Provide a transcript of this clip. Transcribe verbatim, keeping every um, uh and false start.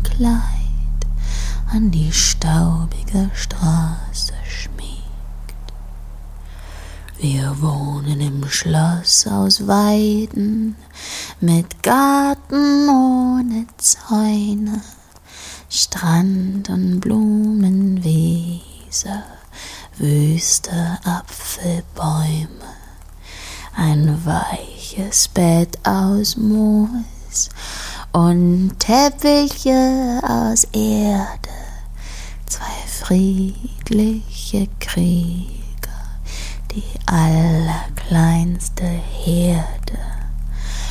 Kleid an die staubige Straße schmiegt. Wir wohnen im Schloss aus Weiden, mit Garten ohne Zäune, Strand und Blumenwiese, wüste Apfelbäume, ein weiches Bett aus Moos und Teppiche aus Erde, zwei friedliche Krieger, die allerkleinste Herde.